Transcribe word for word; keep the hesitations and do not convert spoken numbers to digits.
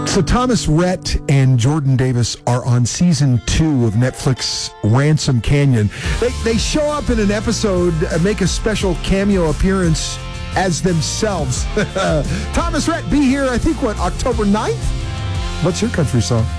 So Thomas Rhett and Jordan Davis are on season two of Netflix Ransom Canyon. They, they show up in an episode, uh, make a special cameo appearance as themselves. Thomas Rhett, be here, I think, what, October ninth? What's your country song?